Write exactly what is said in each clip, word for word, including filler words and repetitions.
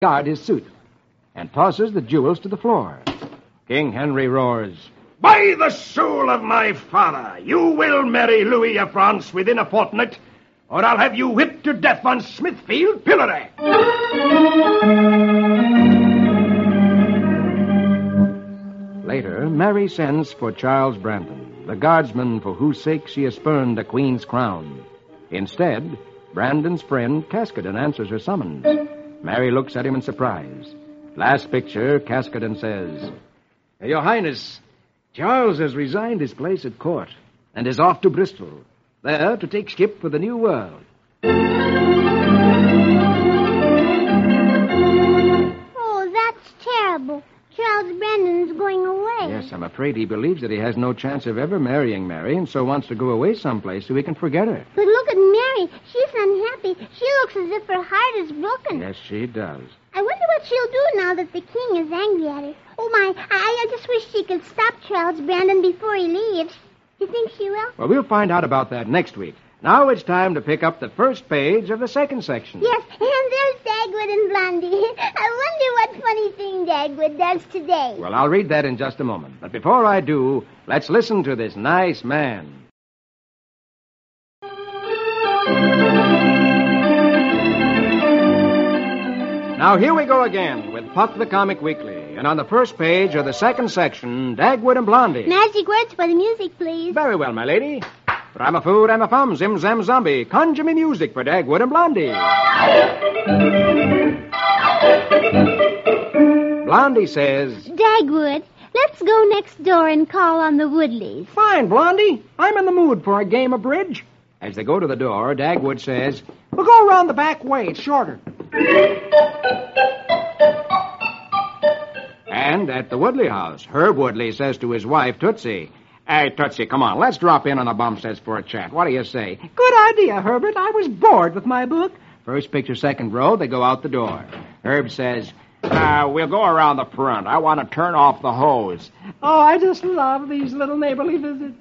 guard his suit and tosses the jewels to the floor. King Henry roars, "By the soul of my father, you will marry Louis of France within a fortnight, or I'll have you whipped to death on Smithfield pillory." Later, Mary sends for Charles Brandon, the guardsman for whose sake she has spurned the Queen's crown. Instead, Brandon's friend Caskoden answers her summons. Mary looks at him in surprise. Last picture, Caskoden says, "Your Highness, Charles has resigned his place at court and is off to Bristol, there to take ship for the New World." Oh, that's terrible. Charles Brandon's going away. Yes, I'm afraid he believes that he has no chance of ever marrying Mary, and so wants to go away someplace so he can forget her. But look at Mary. She's unhappy. She looks as if her heart is broken. Yes, she does. I wonder what she'll do now that the king is angry at her. Oh, my, I, I just wish she could stop Charles Brandon before he leaves. You think she will? Well, we'll find out about that next week. Now it's time to pick up the first page of the second section. Yes, and there's Dagwood and Blondie. I wonder what funny thing Dagwood does today. Well, I'll read that in just a moment. But before I do, let's listen to this nice man. Now, here we go again with Puck the Comic Weekly. And on the first page of the second section, Dagwood and Blondie. Magic words for the music, please. Very well, my lady. I'm a food, I'm a fum, zim, zam, zombie. Conjure me music for Dagwood and Blondie. Blondie says, Dagwood, let's go next door and call on the Woodleys. Fine, Blondie. I'm in the mood for a game of bridge. As they go to the door, Dagwood says, We'll go around the back way. It's shorter. And at the Woodley house, Herb Woodley says to his wife, Tootsie, Hey, Tootsie, come on. Let's drop in on the Bumsteads for a chat. What do you say? Good idea, Herbert. I was bored with my book. First picture, second row, they go out the door. Herb says, uh, we'll go around the front. I want to turn off the hose. Oh, I just love these little neighborly visits.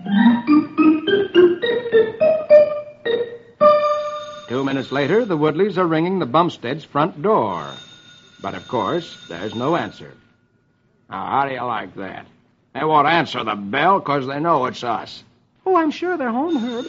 Two minutes later, the Woodleys are ringing the Bumsteads' front door. But, of course, there's no answer. Now, how do you like that? They won't answer the bell because they know it's us. Oh, I'm sure they're home, Herb.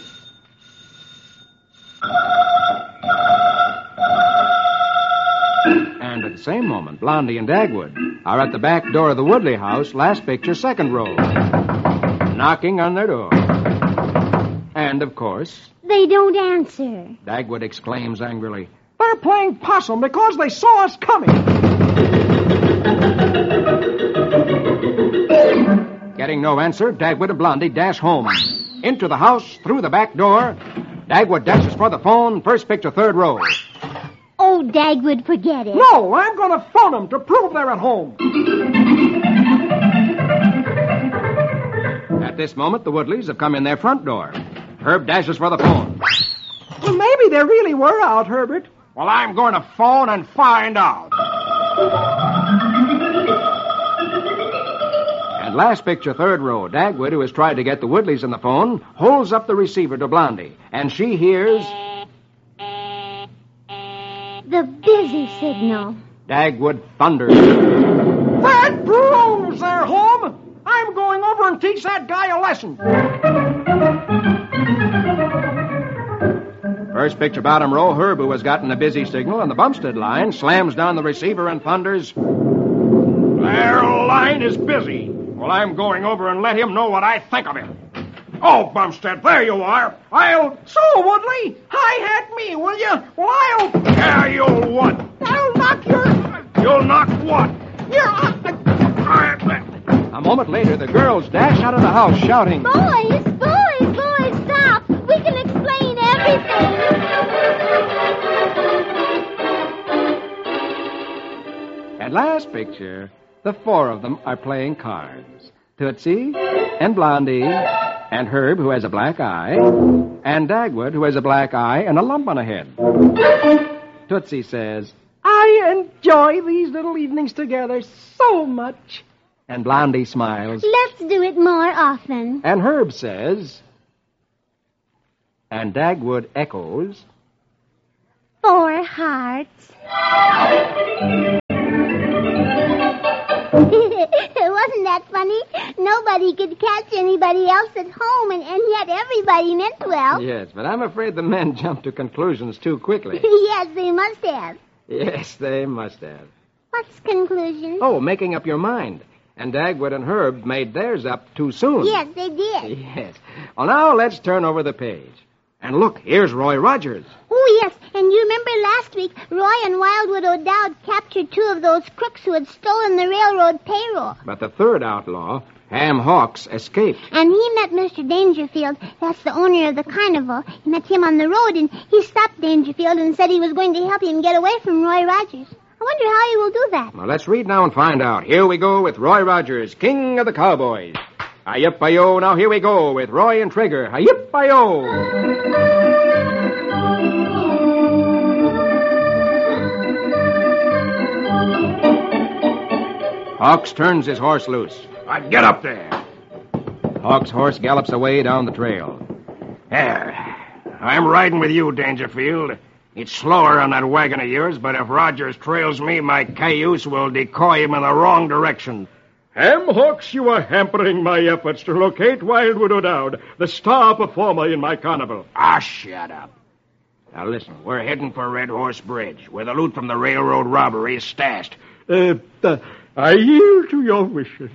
And at the same moment, Blondie and Dagwood are at the back door of the Woodley house, last picture, second row, knocking on their door. And, of course... They don't answer. Dagwood exclaims angrily, They're playing possum because they saw us coming. Getting no answer, Dagwood and Blondie dash home. Into the house, through the back door. Dagwood dashes for the phone, first picture, third row. Oh, Dagwood, forget it. No, I'm going to phone them to prove they're at home. At this moment, the Woodleys have come in their front door. Herb dashes for the phone. Well, maybe they really were out, Herbert. Well, I'm going to phone and find out. And last picture, third row, Dagwood, who has tried to get the Woodleys on the phone, holds up the receiver to Blondie, and she hears... The busy signal. Dagwood thunders. That proves they're home. I'm going over and teach that guy a lesson. First picture, bottom row, Herb, who has gotten a busy signal on the Bumstead line, slams down the receiver and thunders. Their line is busy. Well, I'm going over and let him know what I think of him. Oh, Bumstead, there you are. I'll... So, Woodley, hi-hat me, will you? Well, I'll... Yeah, you'll what? I'll knock your... You'll knock what? Your... Uh... A moment later, the girls dash out of the house shouting, Boys, boys, boys, stop. We can explain everything. And last picture, the four of them are playing cards. Tootsie and Blondie and Herb, who has a black eye, and Dagwood, who has a black eye and a lump on her head. Tootsie says, I enjoy these little evenings together so much. And Blondie smiles. Let's do it more often. And Herb says, and Dagwood echoes, Four hearts. that funny? Nobody could catch anybody else at home, and, and yet everybody meant well. Yes, but I'm afraid the men jumped to conclusions too quickly. Yes, they must have. Yes, they must have. What's conclusion? Oh, making up your mind. And Dagwood and Herb made theirs up too soon. Yes, they did. Yes. Well, now let's turn over the page. And look, here's Roy Rogers. Oh, yes, and you remember last week, Roy and Wildwood O'Dowd captured two of those crooks who had stolen the railroad payroll. But the third outlaw, Ham Hawks, escaped. And he met Mister Dangerfield. That's the owner of the carnival. He met him on the road, and he stopped Dangerfield and said he was going to help him get away from Roy Rogers. I wonder how he will do that. Well, let's read now and find out. Here we go with Roy Rogers, King of the Cowboys. Hi-yip-hi-yo, now here we go with Roy and Trigger. Hi-yip-hi-yo. Hawks turns his horse loose. Uh, get up there. Hawks' horse gallops away down the trail. There. I'm riding with you, Dangerfield. It's slower on that wagon of yours, but if Rogers trails me, my cayuse will decoy him in the wrong direction. Ham Hawks, you are hampering my efforts to locate Wildwood O'Dowd, the star performer in my carnival. Ah, shut up. Now listen, we're heading for Red Horse Bridge, where the loot from the railroad robbery is stashed. Uh, uh, I yield to your wishes.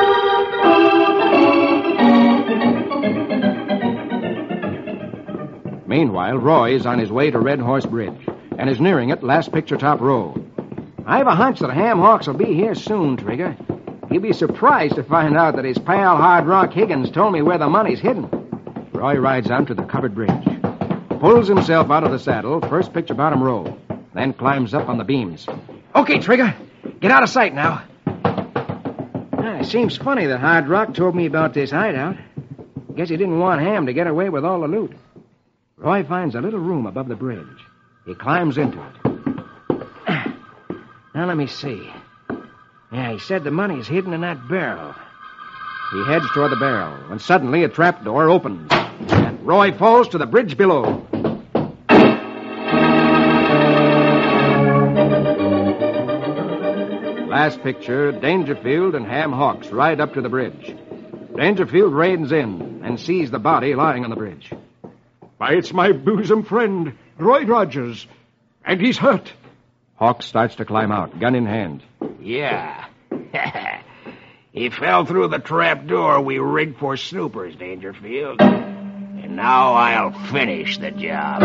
Meanwhile, Roy is on his way to Red Horse Bridge and is nearing it, last picture top row. I have a hunch that Ham Hawks will be here soon, Trigger. He'll be surprised to find out that his pal Hard Rock Higgins told me where the money's hidden. Roy rides on to the covered bridge, pulls himself out of the saddle, first picture bottom row, then climbs up on the beams. Okay, Trigger, get out of sight now. Ah, it seems funny that Hard Rock told me about this hideout. Guess he didn't want Ham to get away with all the loot. Roy finds a little room above the bridge. He climbs into it. Now, let me see. Yeah, he said the money's hidden in that barrel. He heads toward the barrel, when suddenly a trapdoor opens, and Roy falls to the bridge below. Last picture, Dangerfield and Ham Hawks ride up to the bridge. Dangerfield reins in and sees the body lying on the bridge. Why, it's my bosom friend, Roy Rogers, and he's hurt. Hawks starts to climb out, gun in hand. Yeah. He fell through the trap door we rigged for snoopers, Dangerfield. And now I'll finish the job.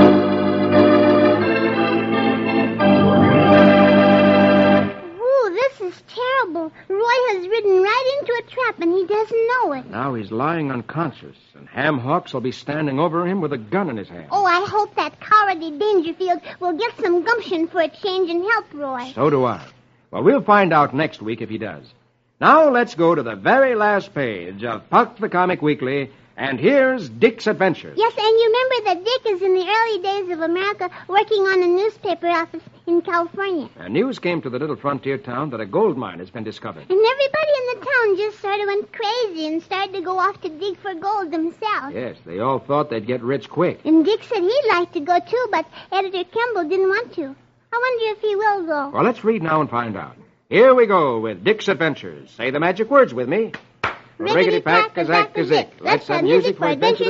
Ooh, this is terrible. Roy has ridden right into a trap, and he doesn't know it. Now he's lying unconscious, and Ham Hawks will be standing over him with a gun in his hand. Oh, I hope that cowardly Dangerfield will get some gumption for a change and help Roy. So do I. Well, we'll find out next week if he does. Now let's go to the very last page of Puck the Comic Weekly, and here's Dick's Adventure. Yes, and you remember that Dick is in the early days of America working on a newspaper office in California. And news came to the little frontier town that a gold mine has been discovered. And everybody in the town just sort of went crazy and started to go off to dig for gold themselves. Yes, they all thought they'd get rich quick. And Dick said he'd like to go too, but Editor Kimball didn't want to. I wonder if he will go. Well, let's read now and find out. Here we go with Dick's Adventures. Say the magic words with me. Riggedy-pack-a-zack-a-zick. Let's have music for adventures